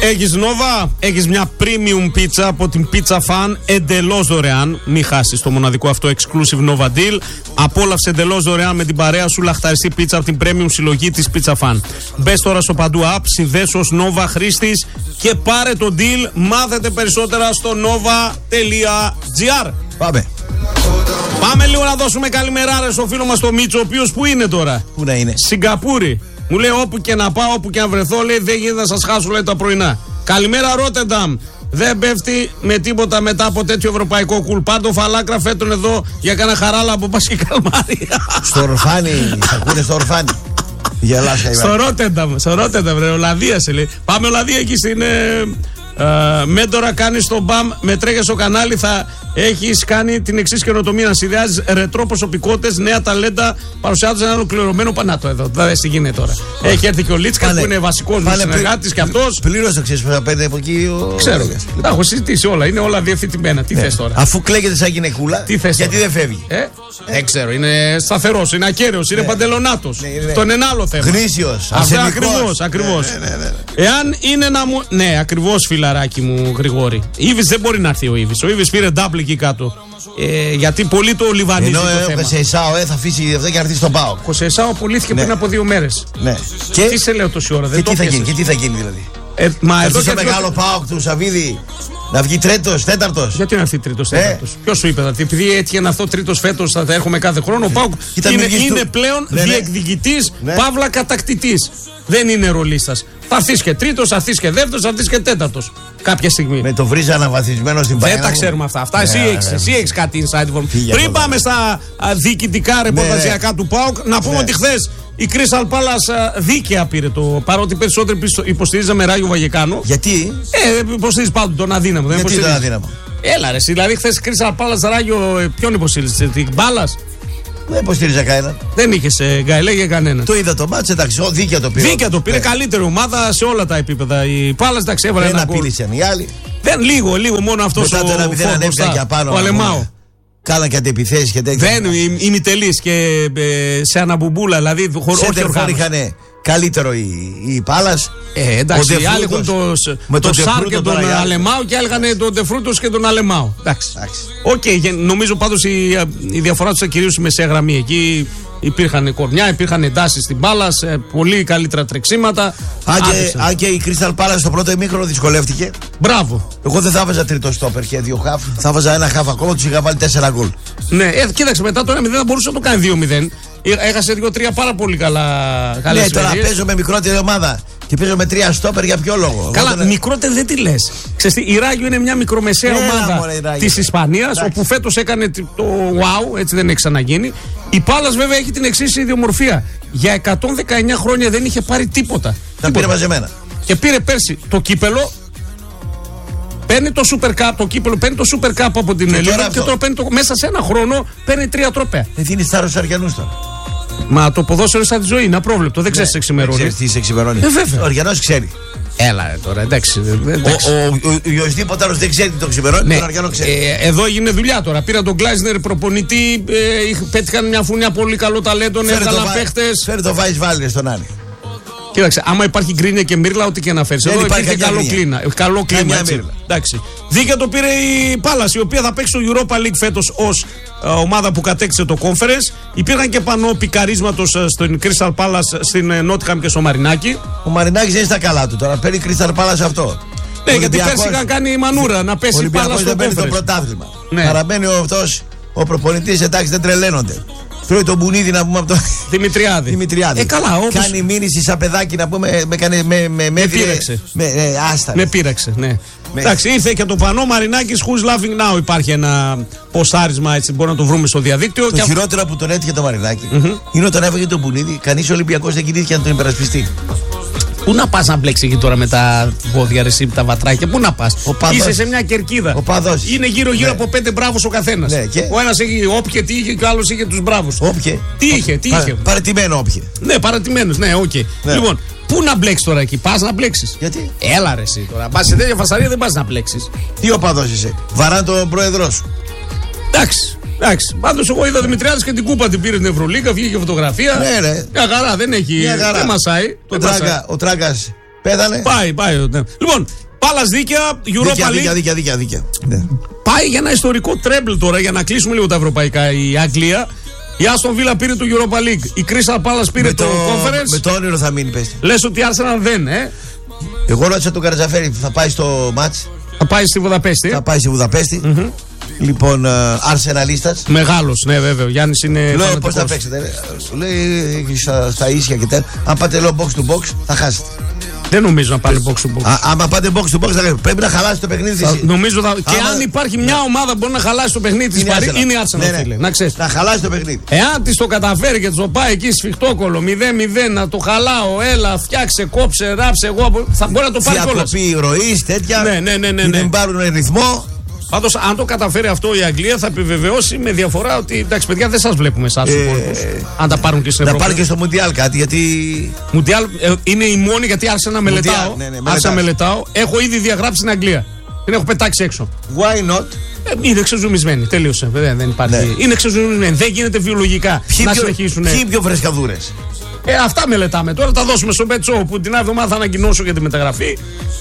Έχεις Nova, έχεις μια premium pizza από την Pizza Fan εντελώς δωρεάν. Μην χάσεις το μοναδικό αυτό exclusive Nova Deal. Απόλαυσε εντελώς δωρεάν με την παρέα σου λαχταριστή πίτσα από την premium συλλογή της Pizza Fan. Μπες τώρα στο παντού app, συνδέσου ως Nova χρήστης και πάρε το deal. Μάθετε περισσότερα στο nova.gr. Πάμε λίγο να δώσουμε καλημεράρες στο φίλο μας το Μίτσο, ο οποίος που είναι τώρα? Πού να είναι? Σιγκαπούρη. Μου λέει όπου και να πάω, όπου και να βρεθώ, λέει δεν γίνεται να σας χάσω, λέει, τα πρωινά. Καλημέρα Ρότερνταμ. Δεν πέφτει με τίποτα μετά από τέτοιο ευρωπαϊκό κουλ. Πάντο φαλάκρα φέτον εδώ για κάνα χαράλα από Πας και Καλμάρια. Στο Ορφάνι, θα ακούνε στο Ορφάνι. Γελάσια. Στο Ρότερνταμ, ρε, Ολλανδία σε λέει. Πάμε Ολλανδία εκεί στην Μέντορα, κάνεις τον μπαμ, με τρέχες στο κανάλι, θα έχεις κάνει την εξής καινοτομία: να συνδυάζεις ρετρό προσωπικότητες, νέα ταλέντα, παρουσιάζοντας ένα ολοκληρωμένο πανάτο εδώ. Δεν τι γίνεται τώρα. Έχει έρθει και ο Λίτσκας που είναι βασικός μου συνεργάτης και αυτός. Πλήρως το ξέρεις που θα παίρνει από εκεί. Ξέρω. Τα έχω συζητήσει όλα, είναι όλα διευθυντημένα. Τι θες τώρα? Αφού κλαίγεται σαν γυναικούλα, γιατί δεν φεύγει? Δεν ξέρω, είναι σταθερός, είναι ακέραιος, είναι παντελονάτος. Τον ένα άλλο θέμα. Γνήσιος, ακριβώς. Εάν είναι να μου. Ναι, ακριβώς, φιλαράκι μου Γρηγόρη. Ήβης δεν μπορεί να έρθει ο Ήβης. Ο Ήβης πήρε double εκεί κάτω. Γιατί πολύ το λιβανίζει το θέμα. Ενώ ο Κοσεϊσάο θα αφήσει αυτό και να έρθει στον ΠΑΟΚ. Ο Κοσεϊσάο απολύθηκε πριν από 2 μέρες. Ναι. Τι σε λέω τόση ώρα? Και τι θα γίνει δηλαδή? Μα εδώ στο μεγάλο ΠΑΟΚ του Σαββίδη να βγει τρίτος, τέταρτος. Γιατί να έρθει τρίτος, τέταρτος? Ποιος σου είπε? Επειδή έτυχε να έρθω τρίτος φέτος, θα έρχομαι κάθε χρόνο. Ο ΠΑΟΚ είναι πλέον διεκδικητής, παύλα κατακτητής. Δεν είναι ρολίστας. Θα έρθεις και τρίτος, θα έρθεις και δεύτερος, θα έρθεις και τέταρτος κάποια στιγμή. Με το βρίζα αναβαθμισμένο στην Παναγία. Δεν τα ξέρουμε αυτά. Εσύ έχεις κάτι inside information. Πριν πάμε στα διοικητικά ρεπορταζιακά του ΠΑΟΚ, να πούμε ότι χθες η Crystal Palace δίκαια πήρε το. Παρότι περισσότερο υποστηρίζαμε Ράγιο Βαγεκάνο. Γιατί? Υποστηρίζει πάντοτε τον αδύναμο. Γιατί τον αδύναμο? Έλα ρε, δηλαδή χθες Crystal Palace Ράγιο, ποιον υποστηρίζει? Την Μπάλας? Δεν υποστήριζα κανέναν. Δεν είχε γκαιλέ για κανέναν. Το είδα το μάτς, εντάξει, δίκαια το πήρε. Δίκαια το πήρε, καλύτερη ομάδα σε όλα τα επίπεδα. Η Πάλας, εντάξει, έβαλε ένα γκολ. Δεν απείλησαν οι άλλοι. Δεν, λίγο μόνο αυτό ο Αλεμάο. Κάναν και αντιεπιθέσεις και τέτοια. Δεν, οι Μιτελής και σε αναμπουμπούλα, δηλαδή χωρίς οργάνωση. Είχαν καλύτερο η Πάλας. Εντάξει, οι άλλοι έχουν τον Σάρ και τον Αλεμάο και άλλοι είχαν τον Ντεφρούτος και τον Αλεμάο. Εντάξει. Νομίζω πάντως η διαφορά τους κυρίως στη μεσαία γραμμή. Εκεί υπήρχαν κορμιά, υπήρχαν εντάσεις στην Πάλας, πολύ καλύτερα τρεξίματα. Αν και η Crystal Palace στο πρώτο ημίχρονο δυσκολεύτηκε. Μπράβο. Εγώ δεν θα βάζα τρίτο στόπερ και 2 χαφ. Θα βάζα ένα χαφ ακόμα, τους είχα βάλει 4 γκολ. Ναι, κοίταξε, μετά το 1-0 θα μπορούσε να το κάνει 2-0. Έχασε 2-3 πάρα πολύ καλά. Ναι, τώρα παίζω με μικρότερη ομάδα και παίζω με 3 στόπερ, για ποιο λόγο? Καλά, μικρότερη δεν τη λες. Η Ράγιο είναι μια μικρομεσαία ομάδα της Ισπανίας, όπου φέτος έκανε το wow, έτσι δεν έχει ξαναγίνει. Η Πάλας βέβαια έχει την εξής ιδιομορφία. Για 119 χρόνια δεν είχε πάρει τίποτα. Τα πήρε μαζεμένα. Και πήρε πέρσι το κύπελο. Παίρνει το Super Cup, το κύπελο, παίρνει το Super Cup από την Ελλάδα και τώρα παίρνει μέσα σε ένα χρόνο παίρνει 3 τρόπαια. Δίνει θάρρος στους Αριανούς τώρα. Μα το ποδόσφαιρο σαν τη ζωή είναι απρόβλεπτο, δεν ξέρεις τι εξημερώνει. Δεν ξέρεις τι εξημερώνει. Βέβαια. Ο Αριανός ξέρει. Έλα τώρα, εντάξει. Ο οποιοδήποτε άλλος δεν ξέρει τι το εξημερώνει, τον Αριανό ξέρει. Εδώ έγινε δουλειά τώρα. Πήραν τον Γκλάισνερ προπονητή, πέτυχαν μια φουνιά πολύ καλό ταλέντο, έβγαλαν παίχτες. Φέρει το Βάις Βάλερ στον Άρη. Κοίταξε, άμα υπάρχει γκρίνια και μύρλα, ό,τι και να φέρεις. Εδώ υπήρχε καλό κλίμα. Εντάξει. Δίκαια το πήρε η Πάλας, η οποία θα παίξει το Europa League φέτος ως ομάδα που κατέκτησε το Conference. Υπήρχαν και πανό πικαρίσματος στην Crystal Palace, στην Nottingham και στο Μαρινάκι. Ο Μαρινάκης δεν είναι στα καλά του τώρα. Παίρνει Crystal Palace αυτό. Ναι, γιατί πέρσι είχαν κάνει η μανούρα να πέσει η Πάλας στο Conference. Το πρωτάθλημα. Παραμένει ο προπονητής, εντάξει, δεν τρελαίνονται. Τρώει τον Μπουνίδη να πούμε από το Δημητριάδη. Καλά, όπως... Κάνει μήνυση σαν παιδάκι να πούμε. Με πείραξε. Άστα. Με πείραξε, ναι. Εντάξει, ήρθε και το πανό Μαρινάκης Who's Laughing Now. Υπάρχει ένα ποστάρισμα, έτσι μπορεί να το βρούμε στο διαδίκτυο. Το χειρότερο που τον έτυχε το Μαρινάκη είναι όταν έφαγε τον Μπουνίδη. Κανείς Ολυμπιακός δεν κινήθηκε να τον υπερασπιστεί. Πού να πας να μπλέξει εκεί τώρα με τα πόδια, ρε, τα βατράκια, πού να πας? Είσαι σε μια κερκίδα. Είναι γύρω-γύρω από 5 μπράβους ο καθένας. Ο ένας έχει όποιε τι είχε και ο άλλος είχε τους μπράβους. Τι είχε. Παρατημένο όποιε. Ναι, παρατημένος, ναι, οκ. Λοιπόν, πού να μπλέξεις τώρα εκεί, πας να μπλέξεις? Γιατί? Έλα ρε εσύ τώρα, πας σε τέτοια φασαρία δεν πας να μπλέξεις. Τι οπαδός είσαι? Βαράν τον πρόεδρό σου. Εντάξει, πάντως εγώ είδα Δημητριάδης και την κούπα την πήρε στην Ευρωλίγκα, βγήκε φωτογραφία. Ναι, ρε. Μια χαρά, δεν έχει. Δεν μασάει. Ο Τράγκας Πέθανε. Πάει. Ναι. Λοιπόν, Πάλας δίκαια, Europa League. Δίκαια. Ναι. Πάει για ένα ιστορικό τρέμπλ τώρα για να κλείσουμε λίγο τα ευρωπαϊκά. Η Αγγλία. Η Άστον Βίλα πήρε το Europa League. Η Crystal Palace πήρε το Conference. Με το όνειρο θα μείνει, πες. Λες ότι η Arsenal δεν, Εγώ ρώτησα τον Καρατζαφέρη, θα πάει στο μάτς. Θα πάει στη Βουδαπέστη. Θα πάει στη Βουδαπέστη. Λοιπόν, Αρσεναλίστας. Μεγάλος, ναι, βέβαια. Ο Γιάννης είναι. Λέω πώς θα παίξετε. Σου λέει στα ίσια και τέτοια. Αν πάτε λέω box to box, θα χάσετε. Δεν νομίζω να πάνε box to box. Άμα πάτε box to box, πρέπει να χαλάσει το παιχνίδι της. Νομίζω και αν υπάρχει μια ομάδα που μπορεί να χαλάσει το παιχνίδι της Παρί, είναι η Arsenal, φίλε. Να ξέρεις. Να χαλάσει το παιχνίδι. Εάν της το καταφέρει και της το πάει εκεί σφιχτόκολο 0-0, να το χαλάω, έλα, φτιάξε, κόψε, ράψε, εγώ θα μπορεί να το πάρει κιόλας. Διακοπή ροής, τέτοια. Ναι. Δεν πάρουν ρυθμό. Πάντως, αν το καταφέρει αυτό η Αγγλία, θα επιβεβαιώσει με διαφορά ότι εντάξει, παιδιά, δεν σας βλέπουμε εσάς τους υπόλοιπους. Αν τα πάρουν και στην Ευρώπη. Να πάρουν και στο Μουντιάλ κάτι, γιατί. Μουντιάλ είναι η μόνη, γιατί άρχισα να μελετάω. Άρχισα να μελετάω. Έχω ήδη διαγράψει στην Αγγλία. Την έχω πετάξει έξω. Why not? Είναι ξεζουμισμένη. Τελείωσε. Δεν υπάρχει. Ναι. Είναι ξεζουμισμένη. Δεν γίνεται βιολογικά να συνεχίσουν. Ποιοι πιο φρεσκαδούρες. Αυτά μελετάμε. Τώρα τα δώσουμε στο Bet Show που την άλλη εβδομάδα θα ανακοινώσω για τη μεταγραφή.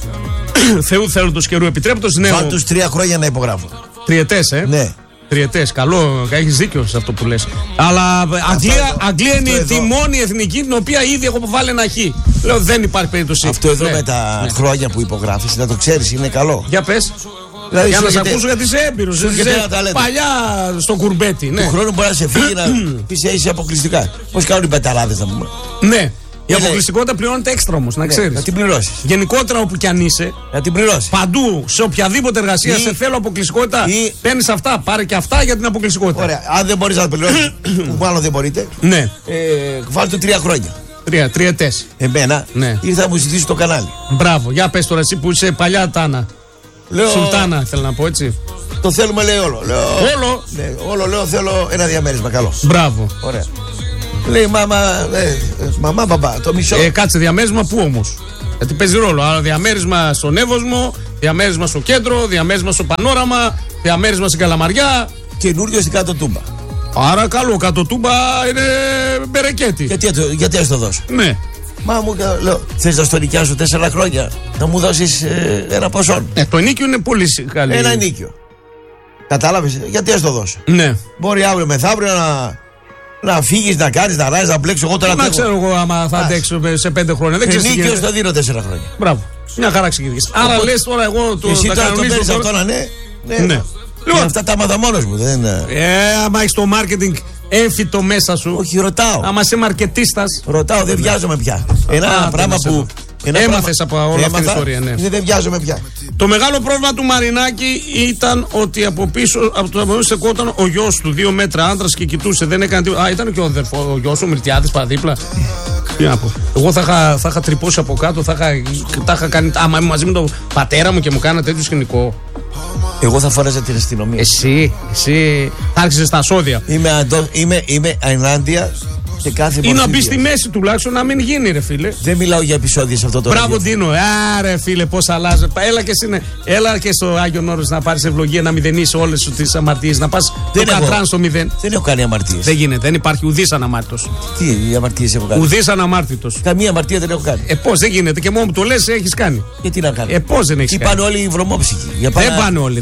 Θεού θέλοντος καιρού επιτρέπτος. Βάλ τους 3 χρόνια να υπογράφουν. Τριετές, Ναι. Τριετές, καλό, έχεις δίκιο σε αυτό που λες. Αλλά Αγγλία είναι τη μόνη εθνική την οποία ήδη έχω βάλει ένα χ. Λέω δεν υπάρχει περίπτωση. Αυτό εδώ με τα χρόνια που υπογράφεις, να το ξέρεις, είναι καλό. Για πες. Δηλαδή, για να σε ακούσω γιατί είσαι έμπειρος. Παλιά στο κουρμπέτι. Ναι. Του χρόνου μπορεί να σε φύγει να πεις είσαι αποκλειστικά. Πώς κάνουν οι πεταράδες να πούμε. Ναι. Η αποκλειστικότητα πληρώνεται έξτρα όμως, να ξέρεις. Να την πληρώσεις. Γενικότερα όπου κι αν είσαι, να την πληρώσεις. Παντού, σε οποιαδήποτε εργασία, σε θέλω αποκλειστικότητα. Παίρνεις αυτά, πάρε και αυτά για την αποκλειστικότητα. Ωραία. Αν δεν μπορείς να το πληρώσεις, που μάλλον δεν μπορείτε. Ναι. Βάλτε 3 χρόνια. Τριετές. Εμένα ήρθα να μου ζητήσει το κανάλι. Μπράβο, για πες τώρα εσύ που είσαι παλιά Τάνα. Σουλτάνα, θέλω να πω έτσι. Το θέλουμε, λέει όλο. Όλο. Ναι, όλο λέω, θέλω ένα διαμέρισμα. Καλό. Μπράβο. Ωραία. Λέει μαμά, μπαμπά, το μισό. Κάτσε, διαμέρισμα πού όμως? Γιατί παίζει ρόλο. Άρα διαμέρισμα στον Εύωσμο, διαμέρισμα στο κέντρο, διαμέρισμα στο Πανόραμα, διαμέρισμα στην Καλαμαριά. Καινούριο στην Κάτω Τούμπα. Άρα καλό, Κάτω Τούμπα είναι μπερεκέτη. Γιατί ας το δώσω? Ναι. Μα μου λέω, θες να στο νοικιάσω 4 χρόνια, να μου δώσεις ένα ποσό. Το ενίκιο είναι πολύ καλή. Ένα ενίκιο. Κατάλαβες, γιατί ας το δώσω? Ναι. Μπορεί αύριο μεθαύριο να φύγεις, να κάνεις, να ράζεις, να μπλέξω εγώ τώρα. Δεν ξέρω εγώ άμα θα αντέξω σε 5 χρόνια. Δεν ξέρω. Ενίκιο το δίνω 4 χρόνια. Μπράβο. Μια χαρά ξεκινήσεις. Άρα λες τώρα εγώ το. Εσύ τώρα το παίρνεις αυτό να ναι. Λοιπόν, αυτά τα έμαθα μόνος μου. Άμα έχεις το marketing έμφυτο μέσα σου. Όχι, ρωτάω. Άμα είσαι μαρκετίστας. Ρωτάω, δεν βιάζομαι πια. Ένα πράγμα που. Έμαθες από όλη αυτή την ιστορία, ναι. Δεν βιάζομαι πια. Το μεγάλο πρόβλημα του Μαρινάκη ήταν ότι από πίσω στεκόταν ο γιος του, 2 μέτρα άντρας και κοιτούσε. Δεν έκανε τίποτα. Ήταν και ο γιος, ο Μυρτιάδης παραδίπλα. Τι να πω. Εγώ θα είχα τρυπώσει από κάτω, τα είχα κάνει. Άμα είμαι μαζί με τον πατέρα μου και μου κάνα τέτοιο σκηνικό. Εγώ θα φόραζα την αστυνομία. Εσύ άρχισε στα σώδια. Είμαι ενάντια σε κάθε μορφή. Ή να μπει στη μέση τουλάχιστον να μην γίνει, ρε φίλε. Δεν μιλάω για επεισόδια σε αυτό το πράγμα. Μπράβο, Ντίνο. Άρε, φίλε, πώς αλλάζει. Έλα και στο Άγιον Όρος να πάρεις ευλογία, να μηδενίσει όλες τις αμαρτίες. Να πας το κατράν στο 0. Δεν έχω κάνει αμαρτίες. Δεν γίνεται, δεν υπάρχει ουδής αναμάρτητος. Τι αμαρτίες έχω κάνει? Ουδής αναμάρτητος. Καμία αμαρτία δεν έχω κάνει. Πώς δεν γίνεται και μόνο που το λες έχεις κάνει. Γιατί να κάνω? Πώς δεν έχεις κάνει? Πάνε όλοι οι βρωμόψυχοι. Δεν πάνε όλοι.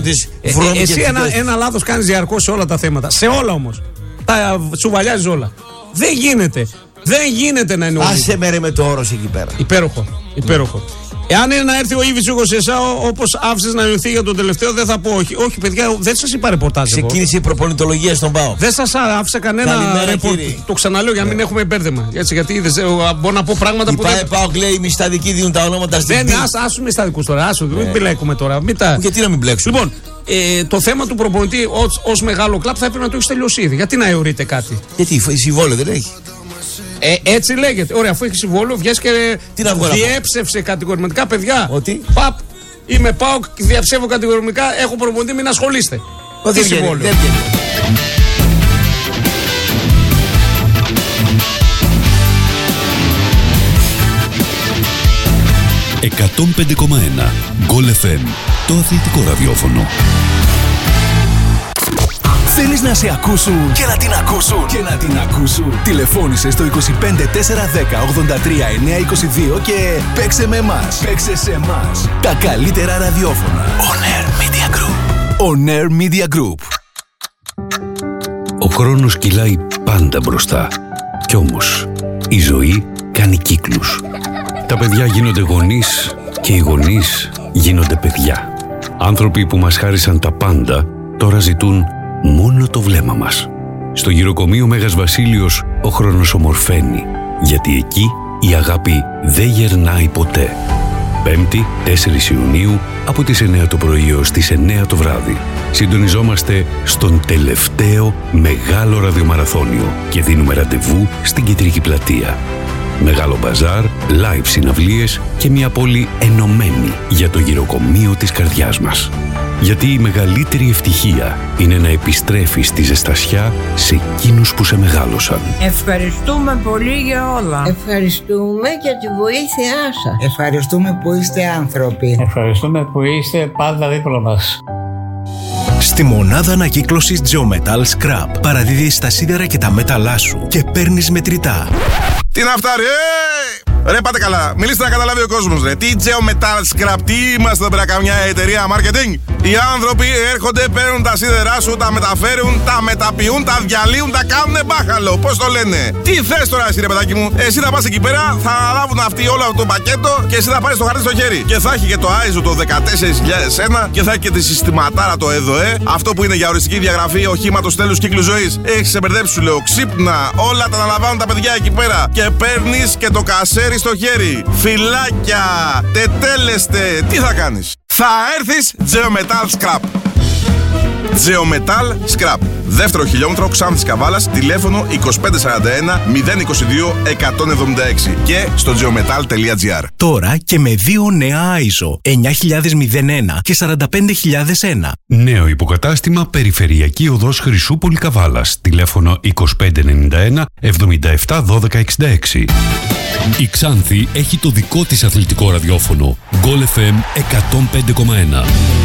Εσύ ένα λάθος κάνεις διαρκώς σε όλα τα θέματα. Σε όλα όμως. Τα σουβαλιάζεις όλα. Δεν γίνεται. Δεν γίνεται να είναι όλοι. Άσε με ρε με το όρος εκεί πέρα. Υπέροχο. Εάν είναι να έρθει ο Ήβης ο Κοσεσάο όπως άφησες να νιωθεί για τον τελευταίο, δεν θα πω όχι. Όχι, παιδιά, δεν σας είπα ρεπορτάζ. Ξεκίνησε η προπονητολογία στον ΠΑΟ. Δεν σας άφησα κανένα ρεπορτάζ. Το ξαναλέω για να μην έχουμε μπέρδεμα. Έτσι, γιατί είδες, μπορώ να πω πράγματα που. Η ΠΑΟ λέει οι μισθαδικοί δίνουν τα ονόματα στην Δεν άσου μισθαδικούς τώρα. Μην μπλέκουμε τώρα. Γιατί να μην μπλέξουμε? Λοιπόν, το θέμα του προπονητή ως μεγάλο κλαμπ θα έπρεπε να το έχει τελειώσει ήδη. Γιατί να αιωρείται κάτι? Γιατί συμβόλαιο δεν έχει. Έτσι λέγεται. Ωραία, αφού έχει συμβόλαιο, βγες και διέψευσε κατηγορηματικά, παιδιά. Ότι? Παπ, είμαι ΠΑΟΚ, διαψεύω κατηγορηματικά, έχω προπονητή, μην ασχολείστε. Τι συμβόλαιο? 105,1 Goal FM, το αθλητικό ραδιόφωνο. Θέλεις να σε ακούσουν και να την ακούσουν και να την ακούσουν? Τηλεφώνησε στο 25 410 83 922 και παίξε με εμάς. Παίξε σε εμάς. Τα καλύτερα ραδιόφωνα. On Air Media Group. On Air Media Group. Ο χρόνος κυλάει πάντα μπροστά. Κι όμως η ζωή κάνει κύκλους. Τα παιδιά γίνονται γονείς και οι γονείς γίνονται παιδιά. Άνθρωποι που μας χάρισαν τα πάντα τώρα ζητούν μόνο το βλέμμα μας. Στο γυροκομείο Μέγας Βασίλειος ο χρόνος ομορφαίνει, γιατί εκεί η αγάπη δεν γερνάει ποτέ. Πέμπτη, 4 Ιουνίου, από τις 9 το πρωί έως τις 9 το βράδυ. Συντονιζόμαστε στον τελευταίο μεγάλο ραδιομαραθώνιο και δίνουμε ραντεβού στην Κεντρική Πλατεία. Μεγάλο μπαζάρ, live συναυλίες και μια πόλη ενωμένη για το γυροκομείο της καρδιάς μας. Γιατί η μεγαλύτερη ευτυχία είναι να επιστρέφεις τη ζεστασιά σε εκείνους που σε μεγάλωσαν. Ευχαριστούμε πολύ για όλα. Ευχαριστούμε για τη βοήθειά σας. Ευχαριστούμε που είστε άνθρωποι. Ευχαριστούμε που είστε πάντα δίπλα μας. Στη μονάδα ανακύκλωσης Geometal Scrap παραδίδεις τα σίδερα και τα μέταλλά σου και παίρνεις μετρητά. Τι να φτάρει, Ρε πάτε καλά, μιλήστε να καταλάβει ο κόσμος ρε. Τι Geometal Scrap, τι είμαστε πέρα καμιά εταιρεία marketing? Οι άνθρωποι έρχονται, παίρνουν τα σίδερά σου, τα μεταφέρουν, τα μεταποιούν, τα διαλύουν, τα κάνουνε μπάχαλο. Πώς το λένε? Τι θες τώρα εσύ ρε παιδάκι μου? Εσύ θα πας εκεί πέρα, θα αναλάβουν αυτοί όλο αυτό το πακέτο και εσύ θα πάρεις το χαρτί στο χέρι. Και θα έχει και το ISO το 14001 και θα έχει και τη συστηματάρα το ΕΔΟΕ. Αυτό που είναι για οριστική διαγραφή οχήματος τέλους κύκλου ζωής. Έχεις σε μπερδέψει σου λέω, ξύπνα. Όλα τα αναλαμβάνουν τα παιδιά εκεί πέρα. Και παίρνεις και το κασέρι στο χέρι. Φυλάκια, τετέλεστε, τι θα κάνεις? Θα έρθεις Geometal Scrap. Geometal Scrap. Δεύτερο χιλιόμετρο Ξάνθης Καβάλας, τηλέφωνο 2541 022 176 και στο geometal.gr. Τώρα και με 2 νέα ISO 9001 και 45001. Νέο υποκατάστημα Περιφερειακή Οδός Χρυσούπολη Καβάλας, τηλέφωνο 2591 77 12 66. Η Ξάνθη έχει το δικό της αθλητικό ραδιόφωνο Goal FM 105,1.